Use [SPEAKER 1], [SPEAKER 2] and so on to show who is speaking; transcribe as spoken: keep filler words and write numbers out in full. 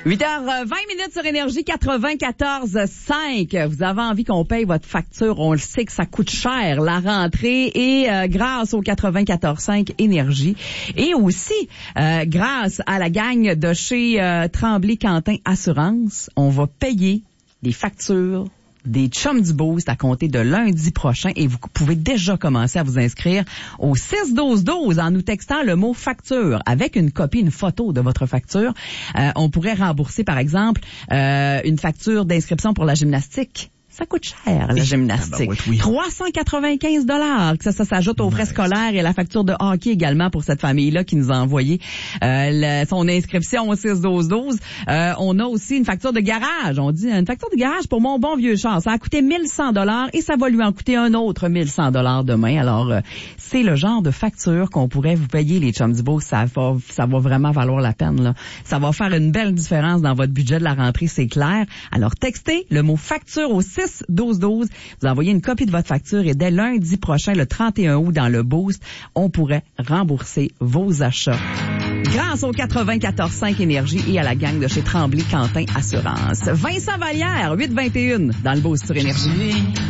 [SPEAKER 1] huit heures vingt minutes sur Énergie quatre-vingt-quatorze cinq. Vous avez envie qu'on paye votre facture, on le sait que ça coûte cher, la rentrée, et euh, grâce au quatre-vingt-quatorze cinq Énergie, et aussi euh, grâce à la gang de chez euh, Tremblay-Quentin Assurance, on va payer des factures des chums du Boost à compter de lundi prochain, et vous pouvez déjà commencer à vous inscrire au six douze douze en nous textant le mot facture avec une copie, une photo de votre facture. Euh, on pourrait rembourser par exemple euh, une facture d'inscription pour la gymnastique. Ça coûte cher, la gymnastique. Ah ben oui, oui. trois cent quatre-vingt-quinze dollars. Ça, ça s'ajoute aux frais nice. scolaires et à la facture de hockey également pour cette famille-là qui nous a envoyé euh, le, son inscription au six douze douze. Euh, on a aussi une facture de garage. On dit une facture de garage pour mon bon vieux char. Ça a coûté mille cent dollars et ça va lui en coûter un autre mille cent dollars demain. Alors, euh, c'est le genre de facture qu'on pourrait vous payer, les chums du beau. Ça va, ça va vraiment valoir la peine, là. Ça va faire une belle différence dans votre budget de la rentrée, c'est clair. Alors, textez le mot facture au six douze douze. Vous envoyez une copie de votre facture et dès lundi prochain, le trente et un août, dans le Boost, on pourrait rembourser vos achats grâce au quatre-vingt-quatorze cinq Énergie et à la gang de chez Tremblay-Quentin Assurance. Vincent Vallière, huit vingt et un dans le Boost sur Énergie.